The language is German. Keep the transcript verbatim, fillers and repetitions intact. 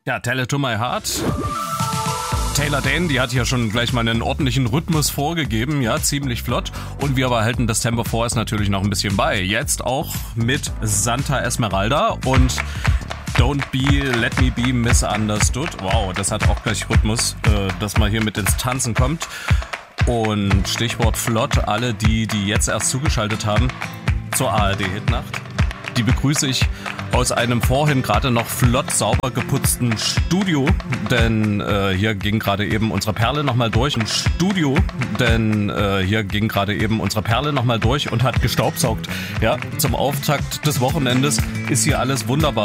Ja, Tell It To My Heart. Taylor Dayne, die hat ja schon gleich mal einen ordentlichen Rhythmus vorgegeben, ja, ziemlich flott. Und wir aber halten das Tempo vor, ist natürlich noch ein bisschen bei. Jetzt auch mit Santa Esmeralda und Don't Be, Let Me Be Misunderstood. Wow, das hat auch gleich Rhythmus, äh, dass man hier mit ins Tanzen kommt. Und Stichwort flott, alle die, die jetzt erst zugeschaltet haben zur A R D-Hitnacht, die begrüße ich aus einem vorhin gerade noch flott sauber geputzten Studio, denn äh, hier ging gerade eben unsere Perle nochmal durch. Ein Studio, denn äh, hier ging gerade eben unsere Perle nochmal durch und hat gestaubsaugt. Ja, zum Auftakt des Wochenendes ist hier alles wunderbar.